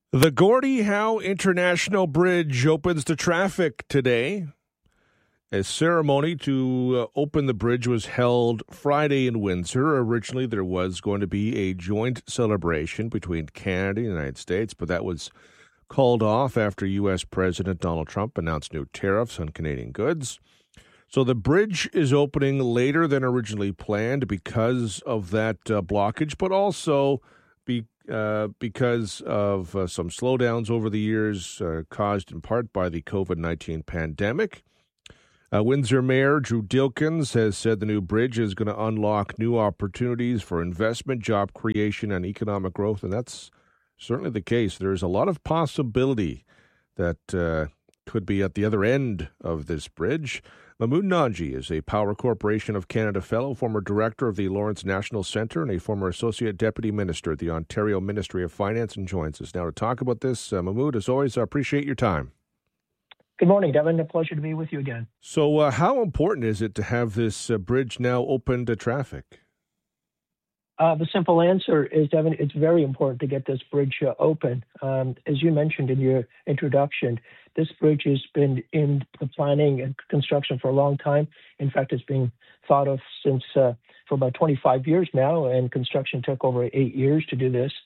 The Gordie Howe International Bridge opens to traffic today. A ceremony to open the bridge was held Friday in Windsor. Originally, there was going to be a joint celebration between Canada and the United States, but that was called off after U.S. President Donald Trump announced new tariffs on Canadian goods. So the bridge is opening later than originally planned because of that blockage, but also because of some slowdowns over the years caused in part by the COVID-19 pandemic. Windsor Mayor Drew Dilkens has said the new bridge is going to unlock new opportunities for investment, job creation, and economic growth, and that's certainly the case. There's a lot of possibility that could be at the other end of this bridge. Mahmood Nanji is a Power Corporation of Canada Fellow, former Director of the Lawrence National Centre, and a former Associate Deputy Minister at the Ontario Ministry of Finance, and joins us now to talk about this. Mahmood, as always, I appreciate your time. Good morning, Devin. A pleasure to be with you again. So how important is it to have this bridge now open to traffic? The simple answer is, Devin, it's very important to get this bridge open. As you mentioned in your introduction, this bridge has been in the planning and construction for a long time. In fact, it's being thought of since for about 25 years now, and construction took over 8 years to do this.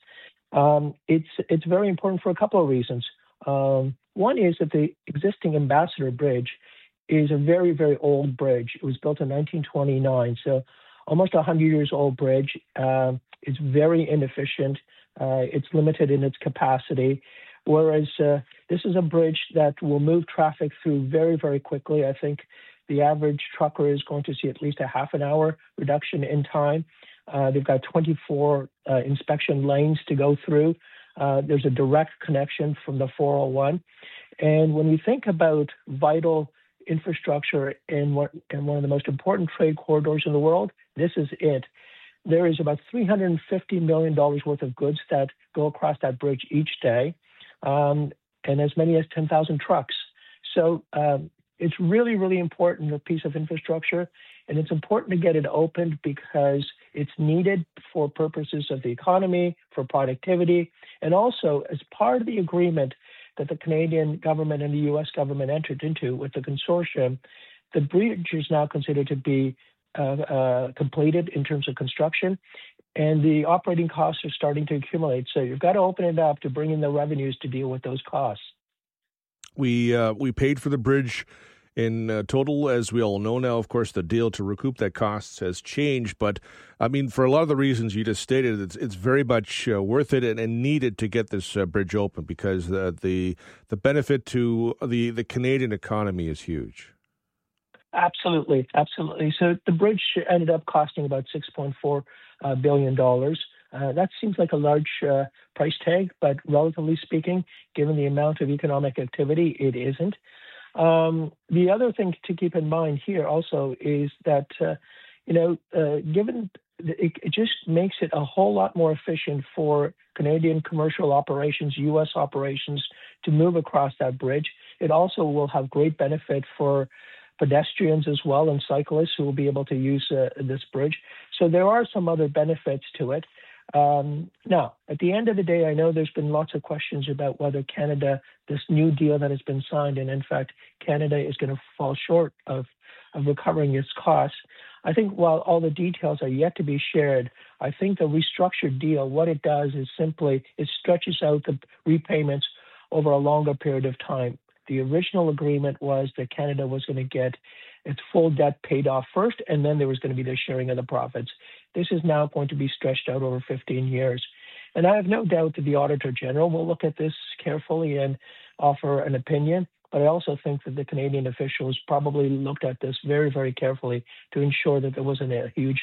It's very important for a couple of reasons. One is that the existing Ambassador Bridge is a very, very old bridge. It was built in 1929, so almost a 100 years old bridge. It's very inefficient. It's limited in its capacity, whereas this is a bridge that will move traffic through very, very quickly. I think the average trucker is going to see at least a half an hour reduction in time. They've got 24 inspection lanes to go through. There's a direct connection from the 401. And when we think about vital infrastructure in one of the most important trade corridors in the world, this is it. There is about $350 million worth of goods that go across that bridge each day, and as many as 10,000 trucks. So it's really, really important, a piece of infrastructure, and it's important to get it opened because it's needed for purposes of the economy, for productivity, and also as part of the agreement that the Canadian government and the U.S. government entered into with the consortium. The bridge is now considered to be completed in terms of construction, and the operating costs are starting to accumulate. So you've got to open it up to bring in the revenues to deal with those costs. We paid for the bridge in total, as we all know now. Of course, the deal to recoup that cost has changed, but I mean, for a lot of the reasons you just stated, it's very much worth it and needed to get this bridge open because the benefit to the Canadian economy is huge. Absolutely, absolutely. So the bridge ended up costing about $6.4 billion. That seems like a large price tag, but relatively speaking, given the amount of economic activity, it isn't. The other thing to keep in mind here also is that, given it just makes it a whole lot more efficient for Canadian commercial operations, U.S. operations to move across that bridge. It also will have great benefit for pedestrians as well and cyclists who will be able to use this bridge. So there are some other benefits to it. Now, at the end of the day, I know there's been lots of questions about whether Canada, this new deal that has been signed, and in fact, Canada is going to fall short of recovering its costs. I think while all the details are yet to be shared, I think the restructured deal, what it does is simply it stretches out the repayments over a longer period of time. The original agreement was that Canada was going to get its full debt paid off first, and then there was going to be the sharing of the profits. This is now going to be stretched out over 15 years. And I have no doubt that the Auditor General will look at this carefully and offer an opinion. But I also think that the Canadian officials probably looked at this very, very carefully to ensure that there wasn't a huge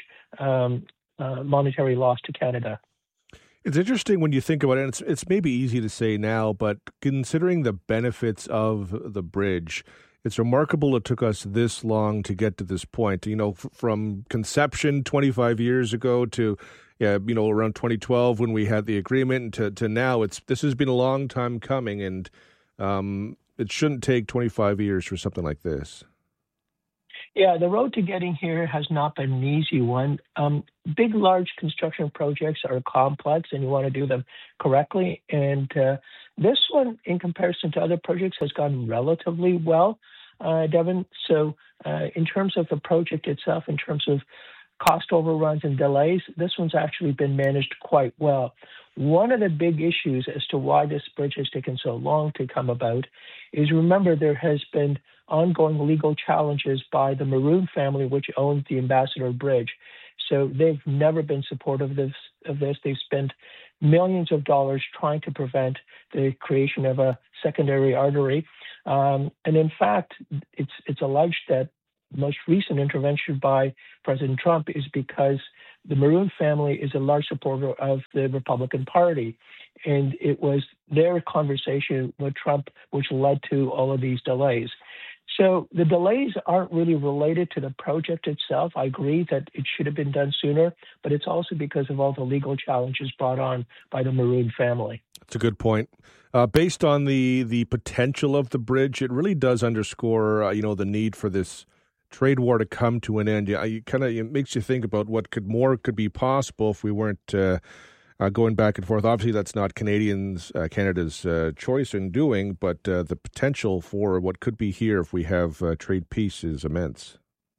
monetary loss to Canada. It's interesting when you think about it. It's maybe easy to say now, but considering the benefits of the bridge, it's remarkable it took us this long to get to this point. You know, from conception 25 years ago to, around 2012 when we had the agreement to now. This has been a long time coming, and it shouldn't take 25 years for something like this. Yeah, the road to getting here has not been an easy one. Big, large construction projects are complex, and you want to do them correctly. And This one, in comparison to other projects, has gone relatively well, Devin. So in terms of the project itself, in terms of cost overruns and delays, this one's actually been managed quite well. One of the big issues as to why this bridge has taken so long to come about is, remember, there has been ongoing legal challenges by the Maroon family, which owns the Ambassador Bridge. So they've never been supportive of this. They've spent millions of dollars trying to prevent the creation of a secondary artery. And in fact, it's alleged that most recent intervention by President Trump is because the Maroon family is a large supporter of the Republican Party. And it was their conversation with Trump which led to all of these delays. So the delays aren't really related to the project itself. I agree that it should have been done sooner, but it's also because of all the legal challenges brought on by the Maroon family. That's a good point. Based on the potential of the bridge, it really does underscore, the need for this trade war to come to an end. It makes you think about what could be possible if we weren't going back and forth. Obviously, that's not Canada's choice in doing, but the potential for what could be here if we have trade peace is immense.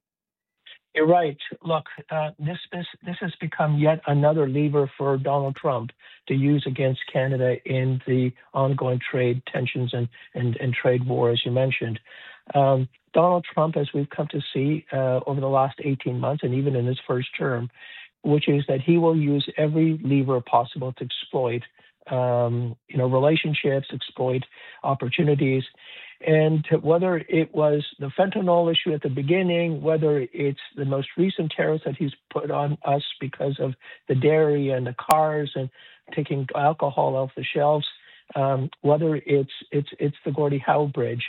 You're right. Look, this has become yet another lever for Donald Trump to use against Canada in the ongoing trade tensions and trade war, as you mentioned. Donald Trump, as we've come to see over the last 18 months and even in his first term, which is that he will use every lever possible to exploit, relationships, exploit opportunities. And whether it was the fentanyl issue at the beginning, whether it's the most recent tariffs that he's put on us because of the dairy and the cars and taking alcohol off the shelves, whether it's the Gordie Howe Bridge,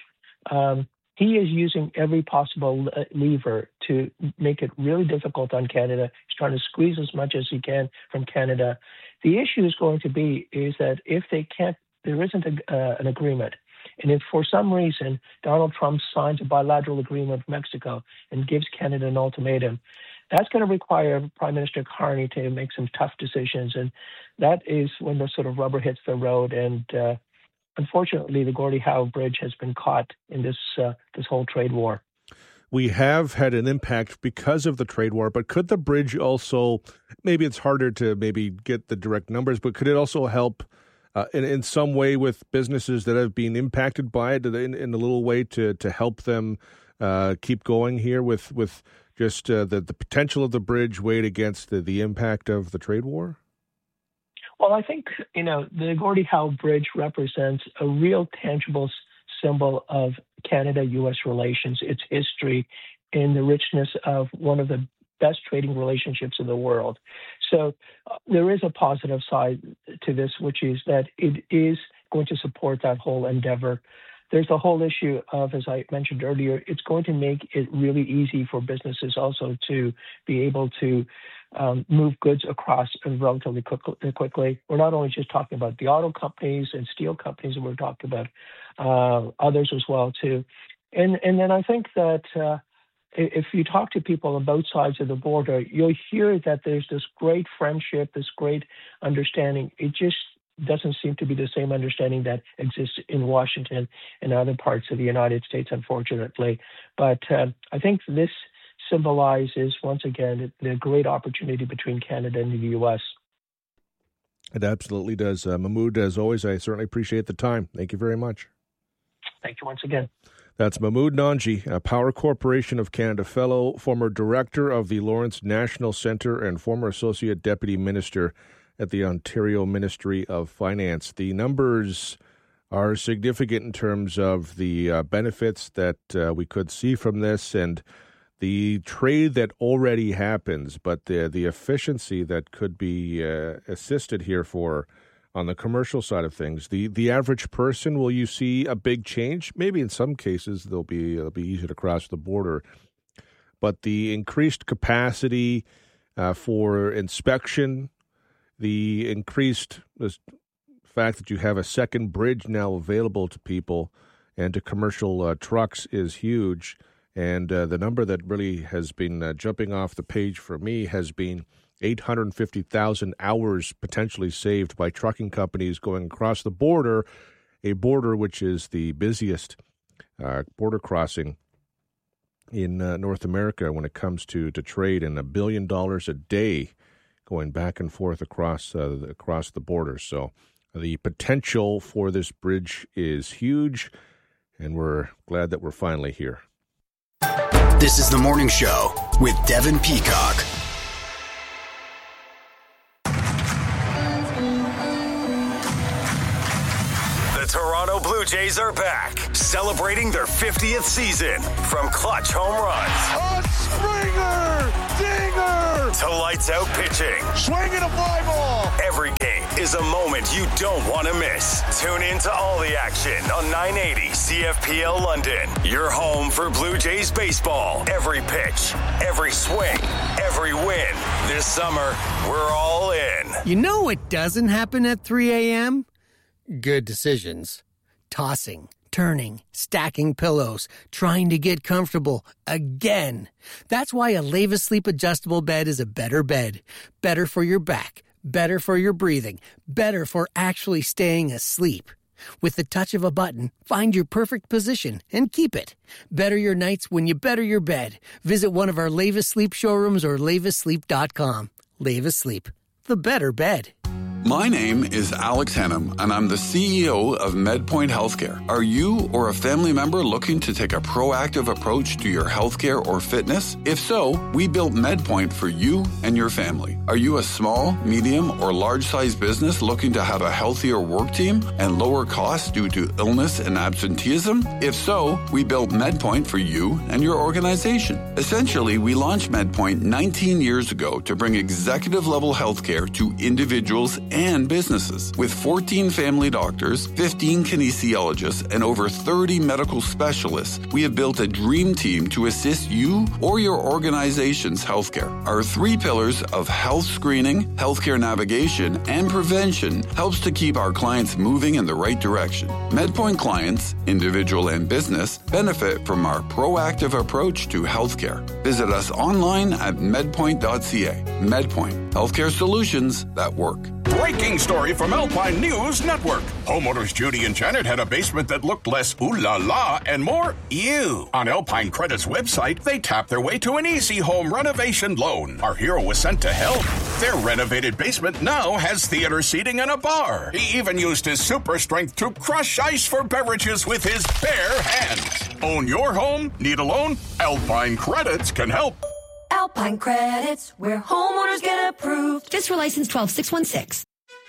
he is using every possible lever to make it really difficult on Canada. He's trying to squeeze as much as he can from Canada. The issue is going to be is that if they can't, there isn't an agreement. And if for some reason Donald Trump signs a bilateral agreement with Mexico and gives Canada an ultimatum, that's going to require Prime Minister Carney to make some tough decisions. And that is when the sort of rubber hits the road. And unfortunately, the Gordie Howe Bridge has been caught in this whole trade war. We have had an impact because of the trade war, but could the bridge also, maybe it's harder to maybe get the direct numbers, but could it also help in some way with businesses that have been impacted by it in a little way to help them keep going here with just the potential of the bridge weighed against the impact of the trade war? Well, I think, the Gordie Howe Bridge represents a real tangible symbol of Canada-U.S. relations, its history, and the richness of one of the best trading relationships in the world. So there is a positive side to this, which is that it is going to support that whole endeavor. There's the whole issue of, as I mentioned earlier, it's going to make it really easy for businesses also to be able to move goods across relatively quickly. We're not only just talking about the auto companies and steel companies, we're talking about others as well too. And then I think that if you talk to people on both sides of the border, you'll hear that there's this great friendship, this great understanding. It just doesn't seem to be the same understanding that exists in Washington and other parts of the United States, unfortunately. But I think this symbolizes, once again, the great opportunity between Canada and the U.S. It absolutely does. Mahmoud, as always, I certainly appreciate the time. Thank you very much. Thank you once again. That's Mahmoud Nanji, a Power Corporation of Canada Fellow, former Director of the Lawrence National Centre and former Associate Deputy Minister at the Ontario Ministry of Finance. The numbers are significant in terms of the benefits that we could see from this and the trade that already happens, but the efficiency that could be assisted here for on the commercial side of things. The average person, will you see a big change? Maybe in some cases it'll be easier to cross the border, but the increased capacity for inspection, the increased fact that you have a second bridge now available to people and to commercial trucks is huge. And the number that really has been jumping off the page for me has been 850,000 hours potentially saved by trucking companies going across the border a border which is the busiest border crossing in North America when it comes to trade, and $1 billion a day going back and forth across the border. So the potential for this bridge is huge, and we're glad that we're finally here. This is The Morning Show with Devin Peacock. The Toronto Blue Jays are back, celebrating their 50th season. From clutch home runs, a Springer, dinger, to lights out pitching, swinging a fly ball. Every game is a moment you don't want to miss. Tune in to all the action on 980 CFPL London. Your home for Blue Jays baseball. Every pitch, every swing, every win. This summer, we're all in. You know what doesn't happen at 3 a.m.? Good decisions. Tossing, turning, stacking pillows, trying to get comfortable again. That's why a Leva Sleep adjustable bed is a better bed. Better for your back, better for your breathing, better for actually staying asleep. With the touch of a button, find your perfect position and keep it. Better your nights when you better your bed. Visit one of our Leva Sleep showrooms or levasleep.com. Leva Sleep, the better bed. My name is Alex Hennum, and I'm the CEO of MedPoint Healthcare. Are you or a family member looking to take a proactive approach to your healthcare or fitness? If so, we built MedPoint for you and your family. Are you a small, medium, or large-sized business looking to have a healthier work team and lower costs due to illness and absenteeism? If so, we built MedPoint for you and your organization. Essentially, we launched MedPoint 19 years ago to bring executive-level healthcare to individuals and businesses. With 14 family doctors, 15 kinesiologists, and over 30 medical specialists, we have built a dream team to assist you or your organization's healthcare. Our 3 pillars of health screening, healthcare navigation, and prevention helps to keep our clients moving in the right direction. MedPoint clients, individual and business, benefit from our proactive approach to healthcare. Visit us online at medpoint.ca. MedPoint, healthcare solutions that work. Breaking story from Alpine News Network. Homeowners Judy and Janet had a basement that looked less ooh la la and more ew. On Alpine Credit's website, they tapped their way to an easy home renovation loan. Our hero was sent to help. Their renovated basement now has theater seating and a bar. He even used his super strength to crush ice for beverages with his bare hands. Own your home? Need a loan? Alpine Credits can help. Alpine Credits, where homeowners get approved. FSR license 12616.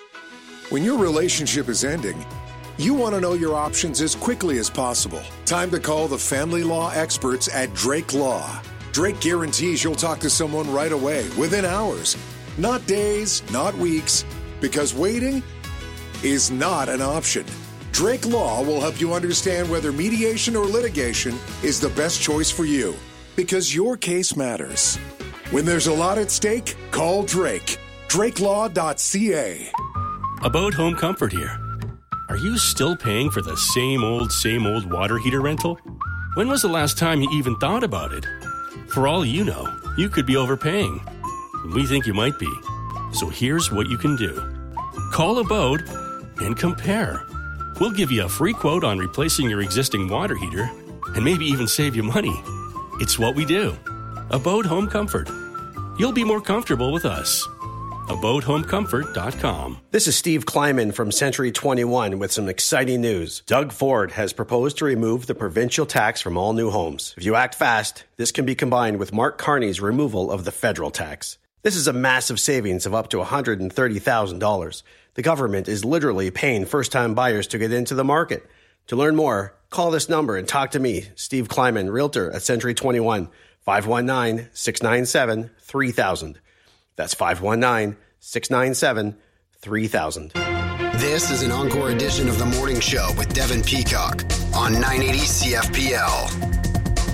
When your relationship is ending, you want to know your options as quickly as possible. Time to call the family law experts at Drake Law. Drake guarantees you'll talk to someone right away, within hours. Not days, not weeks, because waiting is not an option. Drake Law will help you understand whether mediation or litigation is the best choice for you. Because your case matters. When there's a lot at stake, call Drake. DrakeLaw.ca. About Home Comfort here. Are you still paying for the same old water heater rental? When was the last time you even thought about it? For all you know, you could be overpaying. We think you might be. So here's what you can do. Call Abode and compare. We'll give you a free quote on replacing your existing water heater and maybe even save you money. It's what we do. Abode Home Comfort. You'll be more comfortable with us. AbodeHomeComfort.com. This is Steve Kleiman from Century 21 with some exciting news. Doug Ford has proposed to remove the provincial tax from all new homes. If you act fast, this can be combined with Mark Carney's removal of the federal tax. This is a massive savings of up to $130,000. The government is literally paying first-time buyers to get into the market. To learn more, call this number and talk to me, Steve Kleiman, Realtor at Century 21, 519-697-3000. That's 519-697-3000. This is an encore edition of The Morning Show with Devin Peacock on 980 CFPL.